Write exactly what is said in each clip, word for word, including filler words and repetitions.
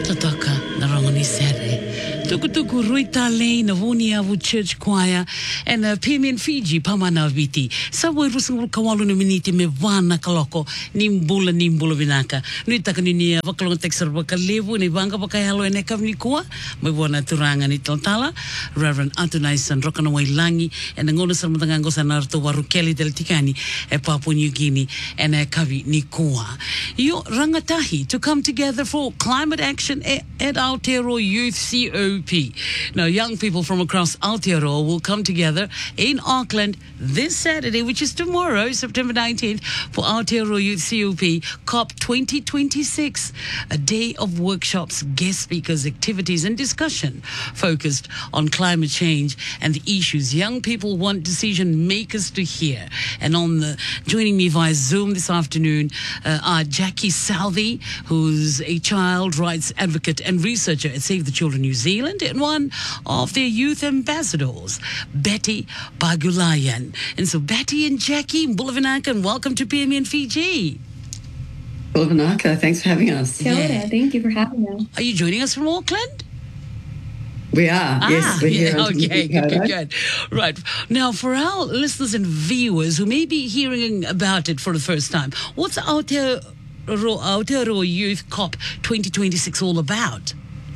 Tataka na rangoni sere. Tukutuku Ruita Lane, Avoniavu Church Choir, and uh, Pemian Fiji, Pamana Viti. Sawa Rusangu Kawalu Miniti me Vana Kaloko, Nimbula Nimbula Vinaka. Nuitaka Ninia, Vakalon Texar Vakalevu, Nivanga Vakayalo and Ekavnikua, Mavona Turanga Nitotala, Reverend Antonison Rokanaway Langi, and the Ngona Samatangos and Arto Warukeli del Tikani, a Papua New Guinea, and a Kavi Nikua. Yo Rangatahi to come together for climate action at Aotearoa Youth C O P. Now, young people from across Aotearoa will come together in Auckland this Saturday, which is tomorrow, September nineteenth, for Aotearoa Youth C O P COP twenty twenty-six, a day of workshops, guest speakers, activities and discussion focused on climate change and the issues young people want decision makers to hear. And on the joining me via Zoom this afternoon uh, are Jackie Southey, who's a child rights advocate and researcher at Save the Children New Zealand, and one of their youth ambassadors, Betty Pagulayan. And so Betty and Jackie, Mbulavanaka, and welcome to P M N Fiji. Mbulavanaka, thanks for having us. Kia ora, yeah. Thank you for having us. Are you joining us from Auckland? We are, ah, yes. We're yeah, here okay, good, good, good. Right. Now, for our listeners and viewers who may be hearing about it for the first time, what's Aotearoa Aotearoa Youth COP twenty twenty-six all about?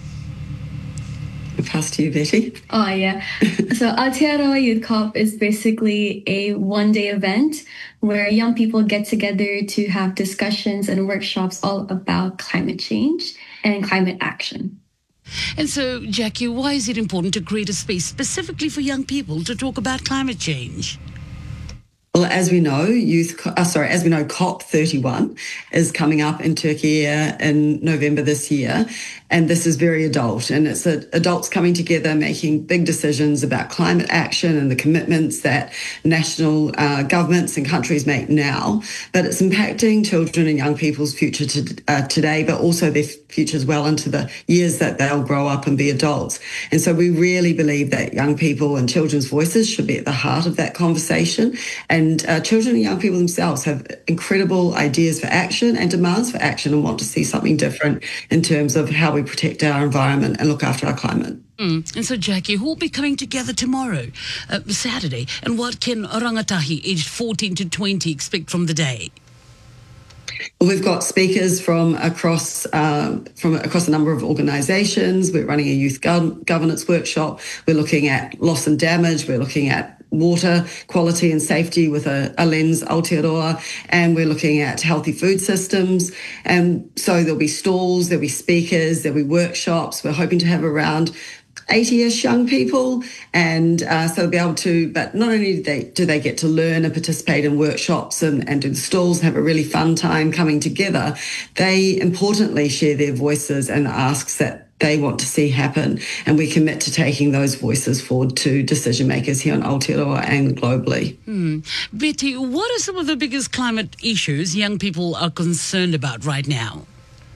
I'll pass to you, Betty. Oh, yeah. So Aotearoa Youth COP is basically a one-day event where young people get together to have discussions and workshops all about climate change and climate action. And so, Jackie, why is it important to create a space specifically for young people to talk about climate change? Well, as we know, youth. Uh, sorry, as we know, COP thirty-one is coming up in Turkey in November this year, and this is very adult, and it's uh, adults coming together, making big decisions about climate action and the commitments that national uh, governments and countries make now. But it's impacting children and young people's future to, uh, today, but also their futures well into the years that they'll grow up and be adults. And so we really believe that young people and children's voices should be at the heart of that conversation. And And uh, children and young people themselves have incredible ideas for action and demands for action and want to see something different in terms of how we protect our environment and look after our climate. Mm. And so, Jackie, who will be coming together tomorrow, uh, Saturday, and what can rangatahi aged fourteen to twenty expect from the day? Well, we've got speakers from across uh, from across a number of organisations. We're running a youth gov- governance workshop. We're looking at loss and damage. We're looking at water quality and safety with a, a lens Aotearoa, and we're looking at healthy food systems. And so there'll be stalls, there'll be speakers, there'll be workshops. We're hoping to have around eighty-ish young people, and uh, so they'll be able to, but not only do they, do they get to learn and participate in workshops and, and do the stalls, have a really fun time coming together, they importantly share their voices and asks that they want to see happen, and we commit to taking those voices forward to decision makers here in Aotearoa and globally. Hmm. Betty, what are some of the biggest climate issues young people are concerned about right now?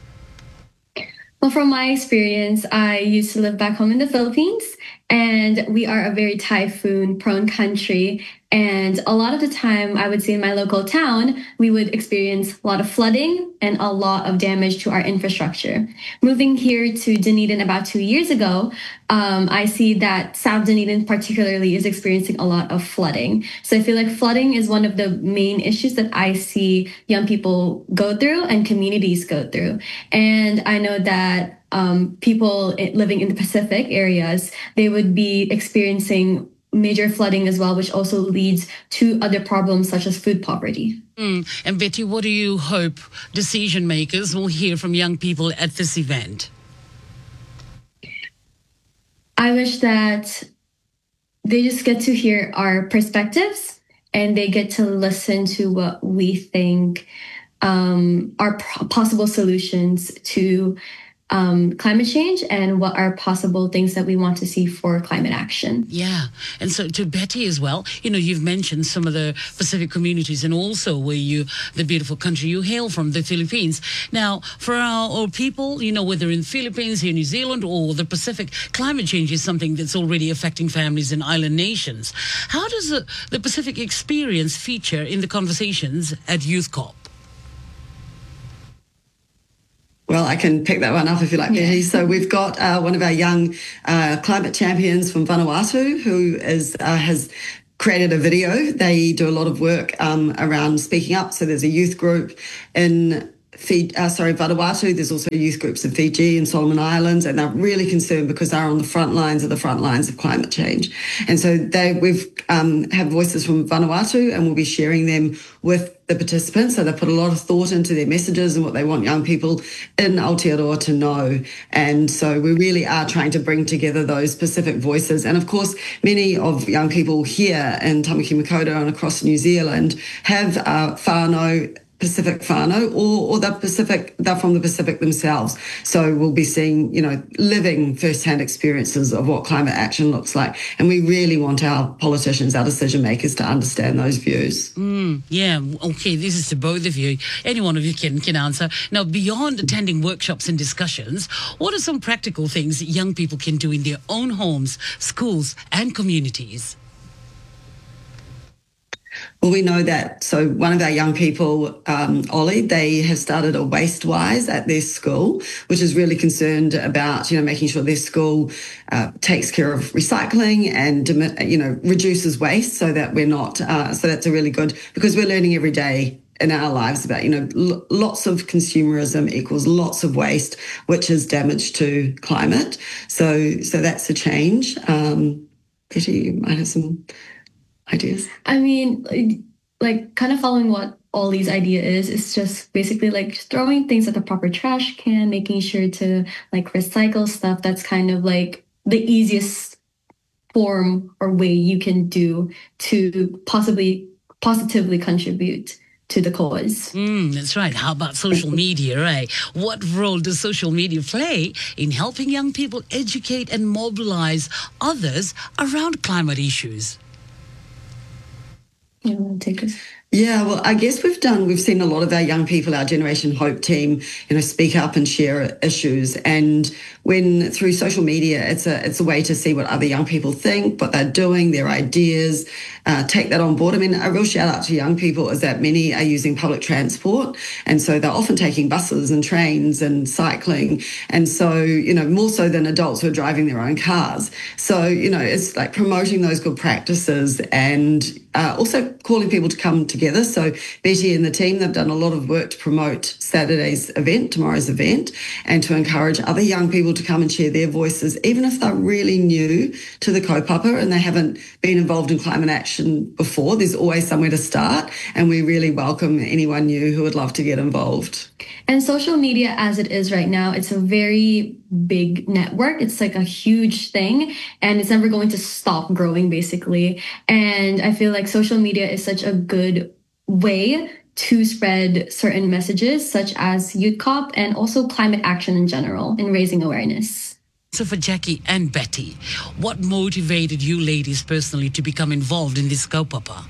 Well, from my experience, I used to live back home in the Philippines, and we are a very typhoon-prone country. And a lot of the time, I would say in my local town, we would experience a lot of flooding and a lot of damage to our infrastructure. Moving here to Dunedin about two years ago, um, I see that South Dunedin particularly is experiencing a lot of flooding. So I feel like flooding is one of the main issues that I see young people go through and communities go through. And I know that um, people living in the Pacific areas, they would be experiencing major flooding as well, which also leads to other problems such as food poverty. Mm. And Betty, what do you hope decision makers will hear from young people at this event? I wish that they just get to hear our perspectives and they get to listen to what we think um, are p- possible solutions to Um, climate change and what are possible things that we want to see for climate action. Yeah. And so to Betty as well, you know, you've mentioned some of the Pacific communities and also where you, the beautiful country you hail from, the Philippines. Now, for our, our people, you know, whether in the Philippines, here in New Zealand or the Pacific, climate change is something that's already affecting families in island nations. How does the, the Pacific experience feature in the conversations at Youth COP? Well, I can pick that one up if you like, Betty. Yeah. So we've got uh, one of our young uh, climate champions from Vanuatu who is uh, has created a video. They do a lot of work um, around speaking up. So there's a youth group in Fiji, uh, sorry, Vanuatu. There's also youth groups in Fiji and Solomon Islands, and they're really concerned because they're on the front lines of the front lines of climate change. And so they we've um, have voices from Vanuatu, and we'll be sharing them with the participants. So they put a lot of thought into their messages and what they want young people in Aotearoa to know. And so we really are trying to bring together those specific voices. And of course, many of young people here in Tamaki Makaurau and across New Zealand have uh, whānau, Pacific whānau, or, or the Pacific, they're from the Pacific themselves. So we'll be seeing, you know, living first-hand experiences of what climate action looks like. And we really want our politicians, our decision makers to understand those views. Mm, yeah, okay, this is to both of you. Any one of you can, can answer. Now, beyond attending workshops and discussions, what are some practical things that young people can do in their own homes, schools, and communities? Well, we know that. So one of our young people, um, Ollie, they have started a WasteWise at their school, which is really concerned about, you know, making sure their school uh, takes care of recycling and, you know, reduces waste so that we're not, uh, so that's a really good, because we're learning every day in our lives about, you know, l- lots of consumerism equals lots of waste, which is damage to climate. So, so that's a change. Um, Betty, you might have some ideas. I mean, like, like kind of following what Ollie's idea is, it's just basically like throwing things at the proper trash can, making sure to like recycle stuff. That's kind of like the easiest form or way you can do to possibly positively contribute to the cause. Mm, that's right. How about social media, right? What role does social media play in helping young people educate and mobilize others around climate issues? You want to take this? Yeah, well, I guess we've done, we've seen a lot of our young people, our Generation Hope team, you know, speak up and share issues. And when through social media, it's a it's a way to see what other young people think, what they're doing, their ideas, uh, take that on board. I mean, a real shout out to young people is that many are using public transport. And so they're often taking buses and trains and cycling. And so, you know, more so than adults who are driving their own cars. So, you know, it's like promoting those good practices and uh, also calling people to come together. So Betty and the team, they've done a lot of work to promote Saturday's event, tomorrow's event, and to encourage other young people to come and share their voices, even if they're really new to the kaupapa and they haven't been involved in climate action before. There's always somewhere to start, and we really welcome anyone new who would love to get involved. And social media as it is right now, it's a very big network. It's like a huge thing, and it's never going to stop growing, basically. And I feel like social media is such a good way to spread certain messages, such as Youth COP and also climate action in general, and raising awareness. So for Jackie and Betty, what motivated you ladies personally to become involved in this kaupapa?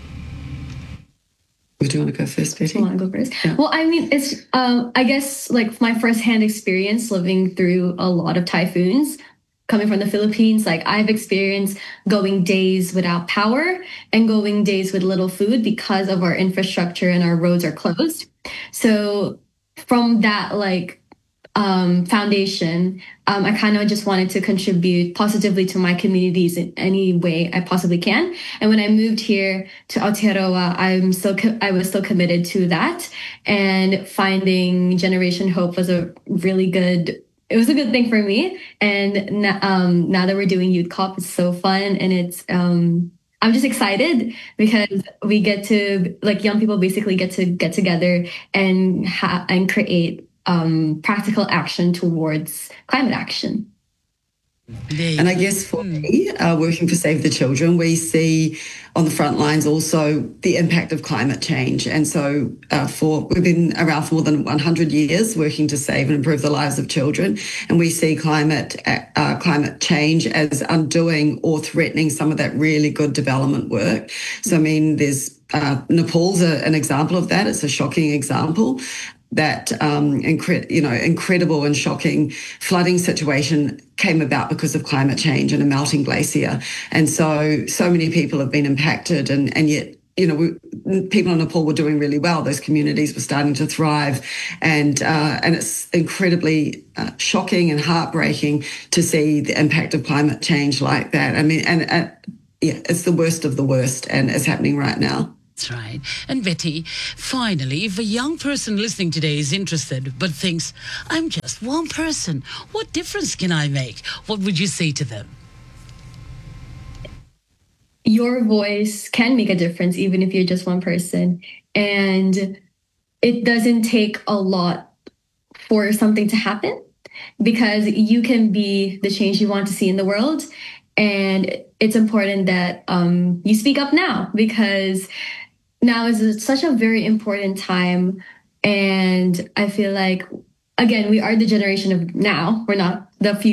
Would you want to go first, Betty? I want to go first. Yeah. Well, I mean, it's, um, I guess, like my firsthand experience living through a lot of typhoons, coming from the Philippines. Like I've experienced going days without power and going days with little food because of our infrastructure and our roads are closed. So from that, like, um, foundation, um, I kind of just wanted to contribute positively to my communities in any way I possibly can. And when I moved here to Aotearoa, I'm still co- I was still committed to that. And finding Generation Hope was a really good. It was a good thing for me. And um, now that we're doing Youth COP, it's so fun, and it's. Um, I'm just excited because we get to, like, young people basically get to get together and ha- and create. Um, practical action towards climate action. And I guess for me, uh, working for Save the Children, we see on the front lines also the impact of climate change. And so uh, for we've been around for more than one hundred years working to save and improve the lives of children. And we see climate uh, climate change as undoing or threatening some of that really good development work. So, I mean, there's uh, Nepal's a, an example of that. It's a shocking example. That um, incre- you know, incredible and shocking flooding situation came about because of climate change and a melting glacier. And so, so many people have been impacted, and, and yet you know, we, people in Nepal were doing really well. Those communities were starting to thrive, and uh, and it's incredibly uh, shocking and heartbreaking to see the impact of climate change like that. I mean, and uh, yeah, it's the worst of the worst, and it's happening right now. That's right. And Betty, finally, if a young person listening today is interested but thinks, I'm just one person, what difference can I make? What would you say to them? Your voice can make a difference, even if you're just one person. And it doesn't take a lot for something to happen, because you can be the change you want to see in the world. And it's important that um, you speak up now, because now is such a very important time. And I feel like, again, we are the generation of now. We're not the future.